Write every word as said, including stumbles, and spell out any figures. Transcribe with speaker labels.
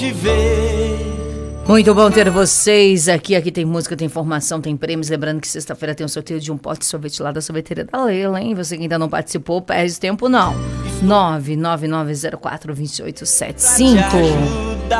Speaker 1: te ver.
Speaker 2: Muito bom ter vocês aqui. Aqui tem música, tem informação, tem prêmios. Lembrando que sexta-feira tem um sorteio de um pote de sorvete lá da sorveteria da Leila, hein? Você que ainda não participou, perde tempo não. nove nove nove zero quatro dois oito sete cinco.